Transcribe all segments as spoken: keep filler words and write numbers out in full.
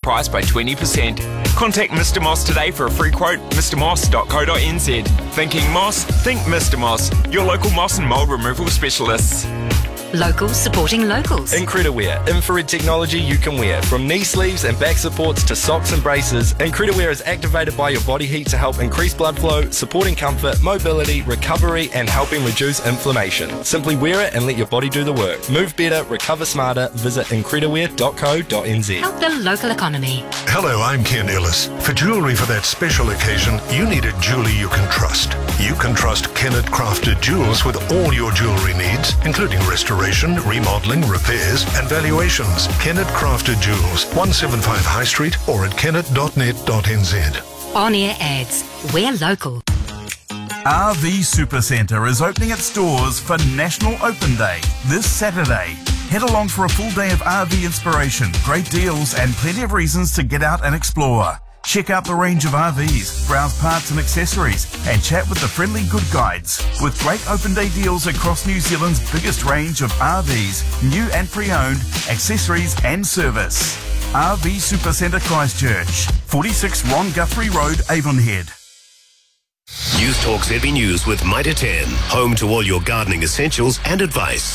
price by twenty percent. Contact Mister Moss today for a free quote, mr moss dot co dot n z. Thinking Moss? Think Mister Moss, your local moss and mould removal specialists. Locals supporting locals. Incrediwear, infrared technology you can wear. From knee sleeves and back supports to socks and braces, Incrediwear is activated by your body heat to help increase blood flow, supporting comfort, mobility, recovery and helping reduce inflammation. Simply wear it and let your body do the work. Move better, recover smarter. Visit incrediwear dot co dot n z. Help the local economy. Hello, I'm Ken Ellis. For jewellery for that special occasion, you need a jeweller you can trust. You can trust Kennett Crafted Jewels with all your jewellery needs, including restoration, remodelling, repairs and valuations. Kennett Crafted Jewels, one seventy-five High Street or at kennett dot net dot n z. On-air ads. We're local. R V Supercentre is opening its doors for National Open Day this Saturday. Head along for a full day of R V inspiration, great deals and plenty of reasons to get out and explore. Check out the range of R Vs, browse parts and accessories, and chat with the friendly good guides. With great open day deals across New Zealand's biggest range of R Vs, new and pre-owned, accessories and service. R V Supercentre Christchurch, forty-six Ron Guthrie Road, Avonhead. News Talk Z B News with Mitre ten, home to all your gardening essentials and advice.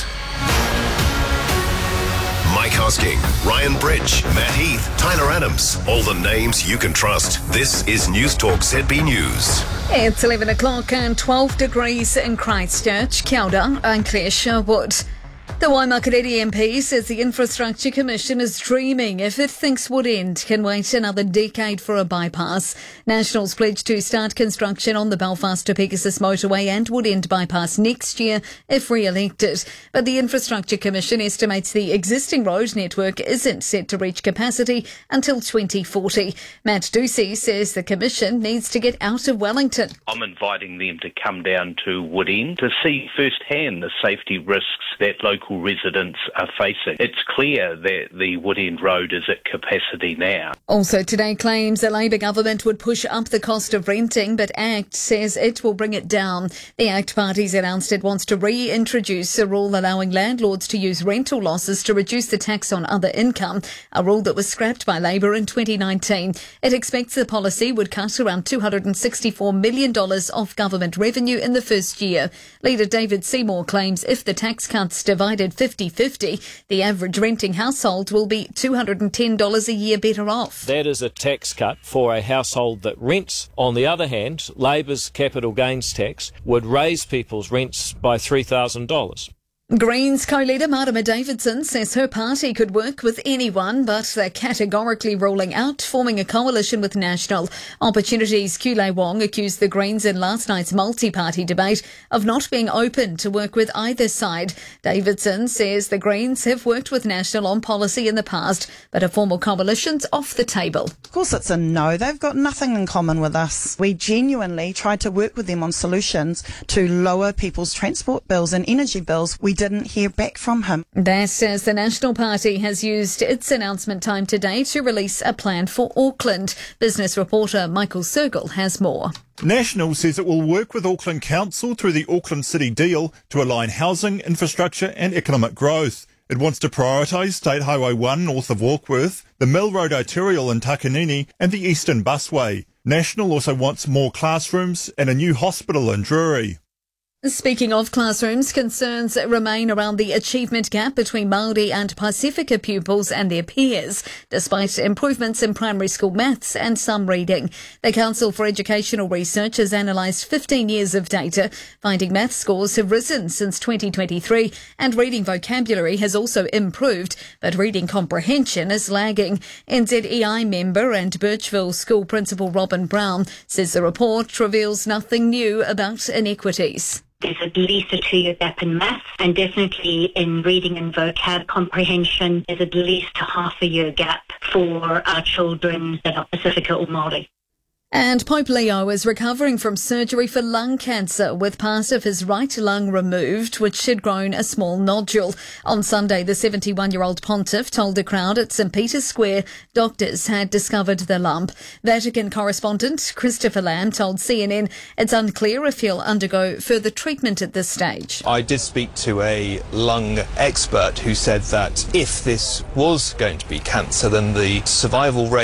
Mike Hosking, Ryan Bridge, Matt Heath, Tyler Adams. All the names you can trust. This is News Talk Z B News. It's eleven o'clock and twelve degrees in Christchurch. Kia ora, I'm Claire Sherwood. The Waimakariri M P says the Infrastructure Commission is dreaming if it thinks Wood End can wait another decade for a bypass. Nationals pledge to start construction on the Belfast to Pegasus motorway and Wood End bypass next year if re-elected. But the Infrastructure Commission estimates the existing road network isn't set to reach capacity until twenty forty. Matt Ducey says the Commission needs to get out of Wellington. I'm inviting them to come down to Wood End to see firsthand the safety risks that local residents are facing. It's clear that the Wood End Road is at capacity now. Also today, claims the Labour government would push up the cost of renting, but ACT says it will bring it down. The ACT party's announced it wants to reintroduce a rule allowing landlords to use rental losses to reduce the tax on other income, a rule that was scrapped by Labour in twenty nineteen. It expects the policy would cut around two hundred sixty-four million dollars off government revenue in the first year. Leader David Seymour claims if the tax cuts divided fifty-fifty, the average renting household will be two hundred ten dollars a year better off. That is a tax cut for a household that rents. On the other hand, Labour's capital gains tax would raise people's rents by three thousand dollars. Greens co-leader Marama Davidson says her party could work with anyone, but they're categorically ruling out forming a coalition with National. Opportunity's Kulei Wong accused the Greens in last night's multi-party debate of not being open to work with either side. Davidson says the Greens have worked with National on policy in the past, but a formal coalition's off the table. Of course it's a no. They've got nothing in common with us. We genuinely tried to work with them on solutions to lower people's transport bills and energy bills. We didn't hear back from him. That says the National Party has used its announcement time today to release a plan for Auckland. Business reporter Michael Sergel has more. National says it will work with Auckland Council through the Auckland City Deal to align housing, infrastructure and economic growth. It wants to prioritise State Highway one north of Warkworth, the Mill Road Arterial in Takanini and the Eastern Busway. National also wants more classrooms and a new hospital in Drury. Speaking of classrooms, concerns remain around the achievement gap between Māori and Pasifika pupils and their peers, despite improvements in primary school maths and some reading. The Council for Educational Research has analysed fifteen years of data, finding maths scores have risen since twenty twenty-three and reading vocabulary has also improved, but reading comprehension is lagging. N Z E I member and Birchville School Principal Robin Brown says the report reveals nothing new about inequities. There's at least a two-year gap in maths, and definitely in reading and vocab comprehension, there's at least a half a year gap for our children that are Pasifika or Māori. And Pope Leo is recovering from surgery for lung cancer with part of his right lung removed, which had grown a small nodule. On Sunday, the seventy-one-year-old pontiff told a crowd at St Peter's Square doctors had discovered the lump. Vatican correspondent Christopher Lamb told C N N it's unclear if he'll undergo further treatment at this stage. I did speak to a lung expert who said that if this was going to be cancer, then the survival rate